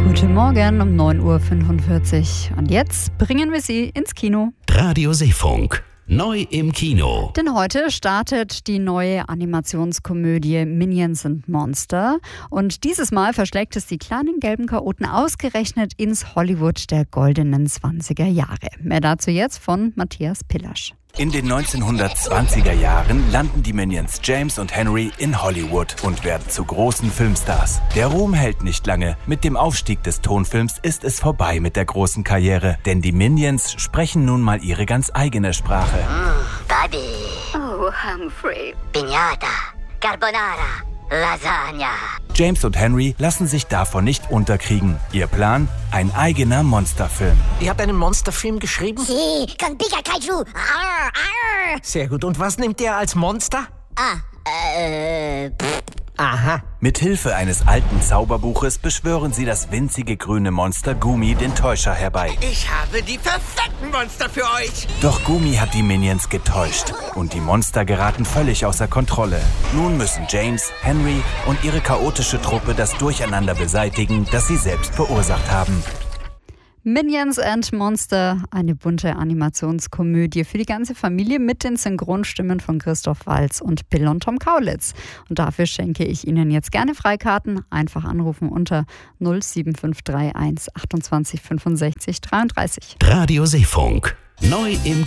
Guten Morgen um 9.45 Uhr. Und jetzt bringen wir Sie ins Kino. Radio Seefunk. Neu im Kino. Denn heute startet die neue Animationskomödie Minions & Monster. Und dieses Mal verschlägt es die kleinen gelben Chaoten ausgerechnet ins Hollywood der goldenen 20er Jahre. Mehr dazu jetzt von Matthias Pillasch. In den 1920er Jahren landen die Minions James und Henry in Hollywood und werden zu großen Filmstars. Der Ruhm hält nicht lange. Mit dem Aufstieg des Tonfilms ist es vorbei mit der großen Karriere. Denn die Minions sprechen nun mal ihre ganz eigene Sprache. Bobby. Oh, Humphrey. Piñata. Carbonara. Lasagna. James und Henry lassen sich davon nicht unterkriegen. Ihr Plan? Ein eigener Monsterfilm. Ihr habt einen Monsterfilm geschrieben? Sí, con Pika Kaiju. Arr, arr. Sehr gut. Und was nimmt ihr als Monster? Aha. Mit Hilfe eines alten Zauberbuches beschwören sie das winzige grüne Monster Gumi, den Täuscher, herbei. Ich habe die perfekten Monster für euch. Doch Gumi hat die Minions getäuscht und die Monster geraten völlig außer Kontrolle. Nun müssen James, Henry und ihre chaotische Truppe das Durcheinander beseitigen, das sie selbst verursacht haben. Minions & Monster, eine bunte Animationskomödie für die ganze Familie mit den Synchronstimmen von Christoph Waltz und Bill und Tom Kaulitz. Und dafür schenke ich Ihnen jetzt gerne Freikarten. Einfach anrufen unter 07531 28 65 33. Radio Seefunk. Neu im